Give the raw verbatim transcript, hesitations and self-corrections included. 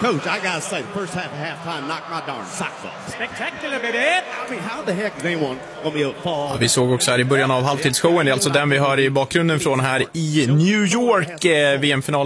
Coach, I gotta say, the first half of halftime knocked my darn socks off. Spectacular, baby! I mean, how the heck is anyone gonna be able to fall? Ja, vi såg också här i början av halvtidsshowen, det är alltså den vi hör i bakgrunden från här i New York, eh, V M-final.